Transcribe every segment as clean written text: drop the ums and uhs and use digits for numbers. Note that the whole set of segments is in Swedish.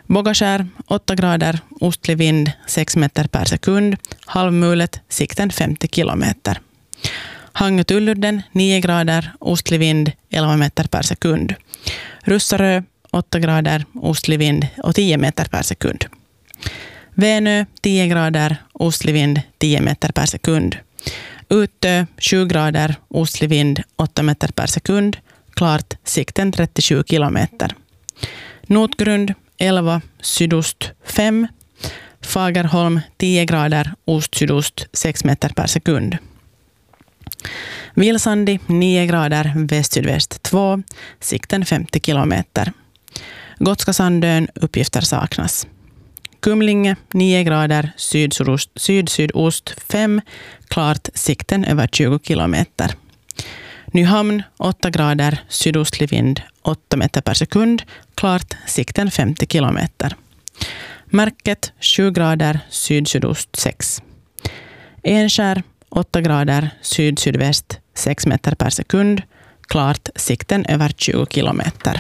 Bogaskär 8 grader, ostlig vind 6 meter per sekund, halvmulet, sikten 50 kilometer. Hangötulludden 9 grader, ostlig vind 11 meter per sekund. Russarö 8 grader, ostlig vind och 10 meter per sekund. Vänö 10 grader, ostlig vind 10 meter per sekund. Utö 7 grader, ostlig vind 8 meter per sekund. Klart, sikten 37 kilometer. Notgrund 11, sydost 5. Fagerholm 10 grader, ost-sydost 6 meter per sekund. Vilsandi 9 grader, väst-sydväst 2. Sikten 50 kilometer. Gotska Sandön, uppgifter saknas. Kumlinge 9 grader, syd-sydost 5. Klart, sikten över 20 kilometer. Nyhamn 8 grader, sydostlig vind 8 meter per sekund. Klart, sikten 50 kilometer. Märket 7 grader, syd-sydost 6. Enskär 8 grader, syd-sydväst 6 meter per sekund. Klart, sikten över 20 kilometer.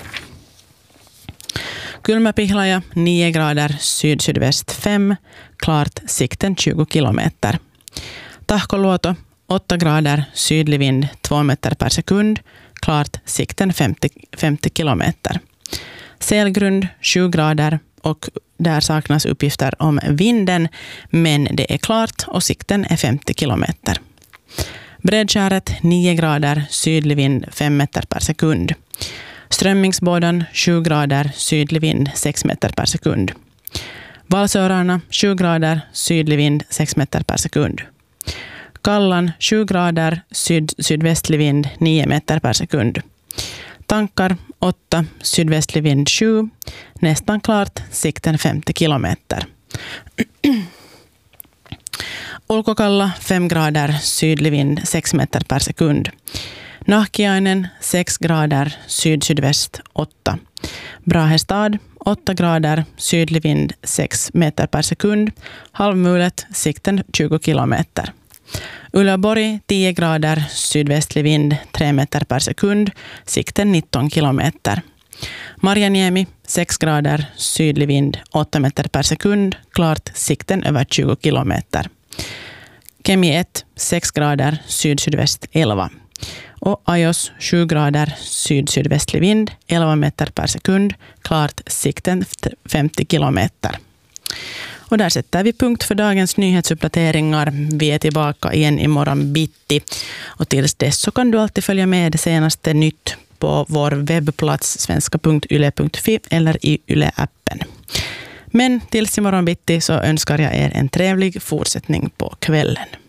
Kulmapihlaja 9 grader, syd-sydväst 5. Klart, sikten 20 kilometer. Tahkoluoto 8 grader, sydlig vind 2 meter per sekund. Klart, sikten 50 kilometer. Selgrund 7 grader och där saknas uppgifter om vinden, men det är klart och sikten är 50 kilometer. Bredskäret 9 grader, sydlig vind 5 meter per sekund. Strömmingsbådan 7 grader, sydlig vind 6 meter per sekund. Valsörarna 7 grader, sydlig vind 6 meter per sekund. Kallan 7 grader, sydvästlig vind 9 meter per sekund. Tankar 8, sydvästlig vind 7. Nästan klart, sikten 50 kilometer. Ulkokalla 5 grader, sydlig vind 6 meter per sekund. Nahkiainen 6 grader, syd-sydväst 8. Brahestad 8 grader, sydlig vind 6 meter per sekund. Halvmulet, sikten 20 kilometer. Uleåborg 10 grader, sydvästlig vind 3 meter per sekund. Sikten 19 kilometer. Marjaniemi 6 grader, sydlig vind 8 meter per sekund. Klart, sikten över 20 kilometer. Kemi 1 6 grader, syd-sydväst 11. Och Ajos 7 grader, syd-sydvästlig vind 11 meter per sekund. Klart, sikten 50 kilometer. Och där sätter vi punkt för dagens nyhetsuppdateringar. Vi är tillbaka igen imorgon bitti. Och tills dess så kan du alltid följa med det senaste nytt på vår webbplats svenska.yle.fi eller i Yle-appen. Men tills imorgon bitti så önskar jag er en trevlig fortsättning på kvällen.